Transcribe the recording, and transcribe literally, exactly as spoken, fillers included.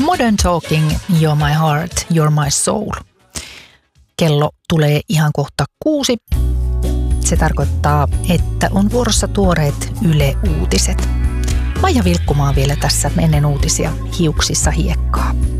Modern Talking, You're My Heart, You're My Soul. Kello tulee ihan kohta kuusi. Se tarkoittaa, että on vuorossa tuoreet Yle Uutiset. Maija Vilkkumaa vielä tässä ennen uutisia hiuksissa hiekkaa.